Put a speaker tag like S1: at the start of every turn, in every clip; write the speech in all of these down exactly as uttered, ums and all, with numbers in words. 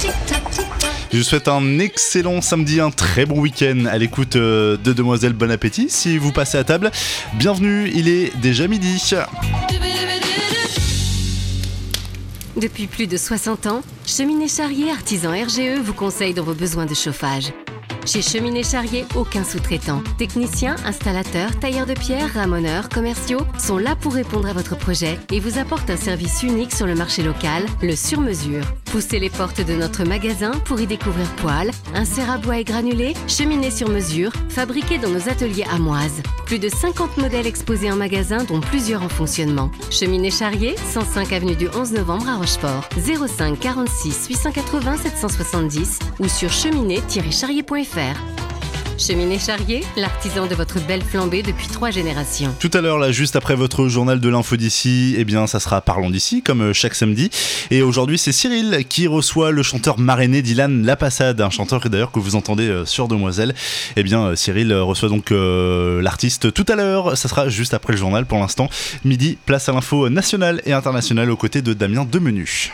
S1: Je vous souhaite un excellent samedi, un très bon week-end à l'écoute de Demoiselle Bon Appétit. Si vous passez à table, bienvenue, il est déjà midi.
S2: Depuis plus de soixante ans, Cheminée Charrier Artisan R G E vous conseille dans vos besoins de chauffage. Chez Cheminée Charrier, aucun sous-traitant. Techniciens, installateurs, tailleurs de pierre, ramoneurs, commerciaux sont là pour répondre à votre projet et vous apportent un service unique sur le marché local, le sur-mesure. Poussez les portes de notre magasin pour y découvrir poêles, inserts à bois et granulés, cheminées sur mesure, fabriquées dans nos ateliers amoises. Plus de cinquante modèles exposés en magasin, dont plusieurs en fonctionnement. Cheminée Charrier, cent cinq avenue du onze novembre à Rochefort. zéro cinq quarante-six huit cent quatre-vingts sept cent soixante-dix ou sur cheminée tiret charrier point f r. Cheminée Charrier, l'artisan de votre belle flambée depuis trois générations.
S1: Tout à l'heure, là, juste après votre journal de l'info d'ici, eh bien, ça sera Parlons d'ici, comme chaque samedi. Et aujourd'hui, c'est Cyril qui reçoit le chanteur marrainé Dylan Lapassade, un chanteur d'ailleurs que vous entendez sur Demoiselle. Eh bien, Cyril reçoit donc euh, l'artiste tout à l'heure. Ça sera juste après le journal. Pour l'instant, midi, place à l'info nationale et internationale aux côtés de Damien Demenu.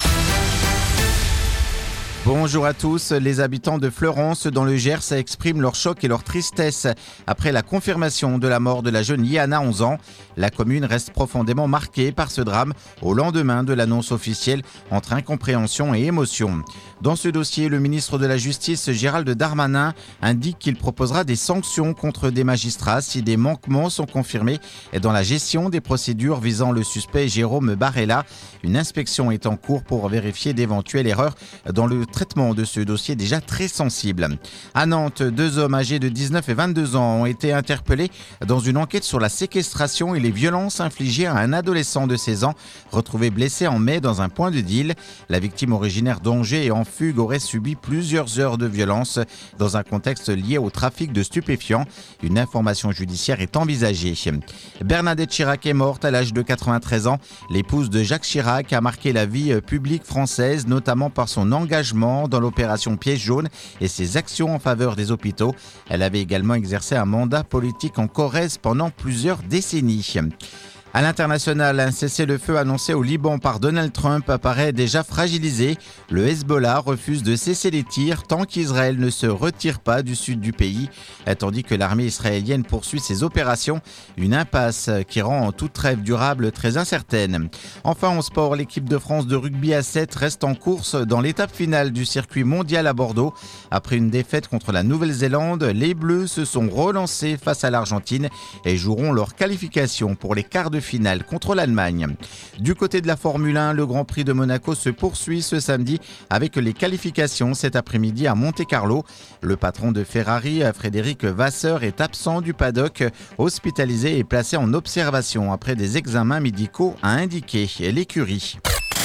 S3: Bonjour à tous. Les habitants de Fleurance dans le Gers expriment leur choc et leur tristesse après la confirmation de la mort de la jeune Liana, onze ans. La commune reste profondément marquée par ce drame au lendemain de l'annonce officielle entre incompréhension et émotion. Dans ce dossier, le ministre de la Justice, Gérald Darmanin, indique qu'il proposera des sanctions contre des magistrats si des manquements sont confirmés dans la gestion des procédures visant le suspect Jérôme Barella. Une inspection est en cours pour vérifier d'éventuelles erreurs dans le traitement de ce dossier déjà très sensible. À Nantes, deux hommes âgés de dix-neuf et vingt-deux ans ont été interpellés dans une enquête sur la séquestration et les violences infligées à un adolescent de seize ans retrouvé blessé en mai dans un point de deal. La victime originaire d'Angers et en fugue aurait subi plusieurs heures de violence dans un contexte lié au trafic de stupéfiants. Une information judiciaire est envisagée. Bernadette Chirac est morte à l'âge de quatre-vingt-treize ans. L'épouse de Jacques Chirac a marqué la vie publique française, notamment par son engagement dans l'opération Piège jaune et ses actions en faveur des hôpitaux. Elle avait également exercé un mandat politique en Corrèze pendant plusieurs décennies. À l'international, un cessez-le-feu annoncé au Liban par Donald Trump apparaît déjà fragilisé. Le Hezbollah refuse de cesser les tirs tant qu'Israël ne se retire pas du sud du pays, tandis que l'armée israélienne poursuit ses opérations. Une impasse qui rend toute trêve durable très incertaine. Enfin, en sport, l'équipe de France de rugby à sept reste en course dans l'étape finale du circuit mondial à Bordeaux. Après une défaite contre la Nouvelle-Zélande, les Bleus se sont relancés face à l'Argentine et joueront leur qualification pour les quarts de finale contre l'Allemagne. Du côté de la Formule un, le Grand Prix de Monaco se poursuit ce samedi avec les qualifications cet après-midi à Monte-Carlo. Le patron de Ferrari, Frédéric Vasseur, est absent du paddock, hospitalisé et placé en observation après des examens médicaux, a indiqué l'écurie.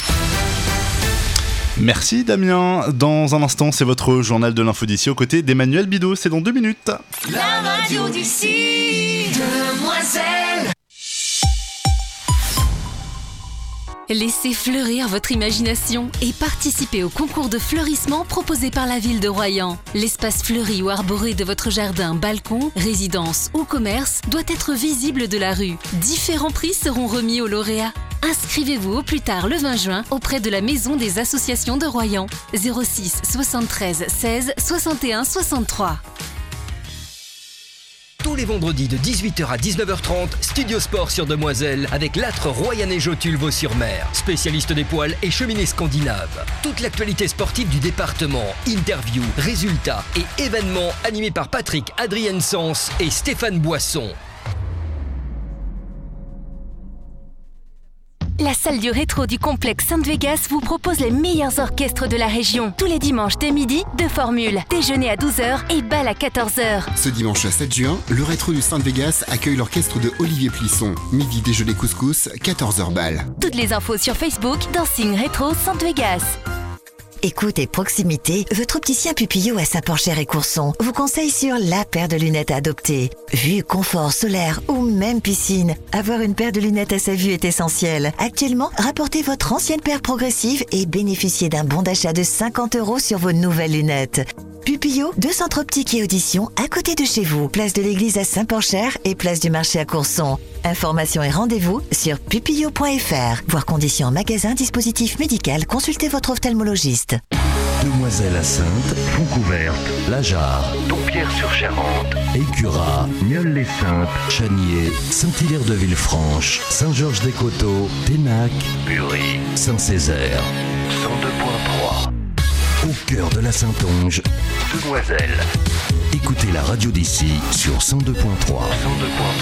S1: Merci Damien. Dans un instant, c'est votre journal de l'info d'ici aux côtés d'Emmanuel Bidot. C'est dans deux minutes.
S4: La radio d'ici, Demoiselle.
S5: Laissez fleurir votre imagination et participez au concours de fleurissement proposé par la ville de Royan. L'espace fleuri ou arboré de votre jardin, balcon, résidence ou commerce doit être visible de la rue. Différents prix seront remis aux lauréats. Inscrivez-vous au plus tard le vingt juin auprès de la Maison des associations de Royan. zéro six soixante-treize seize soixante et un soixante-trois.
S6: Tous les vendredis de dix-huit heures à dix-neuf heures trente, Studio Sport sur Demoiselle avec l'âtre royanais Jotule Vaux-sur-Mer, spécialiste des poêles et cheminées scandinaves. Toute l'actualité sportive du département, interviews, résultats et événements animés par Patrick Adrien-Sens et Stéphane Boisson.
S5: La salle du rétro du complexe Sainte-Vegas vous propose les meilleurs orchestres de la région. Tous les dimanches dès midi, deux formules. Déjeuner à douze heures et bal à quatorze heures.
S7: Ce dimanche sept juin, le rétro du Sainte-Vegas accueille l'orchestre de Olivier Plisson. Midi déjeuner couscous, quatorze heures bal.
S5: Toutes les infos sur Facebook, Dancing Rétro Sainte-Vegas.
S8: Écoute et proximité, votre opticien Pupillot à Saint-Porcher et Courson vous conseille sur la paire de lunettes à adopter. Vue, confort, solaire ou même piscine, avoir une paire de lunettes à sa vue est essentiel. Actuellement, rapportez votre ancienne paire progressive et bénéficiez d'un bon d'achat de cinquante euros sur vos nouvelles lunettes. Pupillot, deux centres optiques et audition à côté de chez vous. Place de l'église à Saint-Porcher et place du marché à Courson. Informations et rendez-vous sur pupillot point f r. Voir conditions en magasin, dispositif médical, consultez votre ophtalmologiste.
S9: Demoiselle-à-Sainte, Fontcouverte, La Jarre, Dompierre-sur-Charente, Écurat, Nieul-les-Saintes, Chanier, Saint-Hilaire-de-Villefranche, Saint-Georges-des-Coteaux, Ténac, Bury, Saint-Césaire. cent deux virgule trois. Au cœur de la Saintonge, Demoiselle. Écoutez la radio d'ici sur cent deux virgule trois. cent deux virgule trois.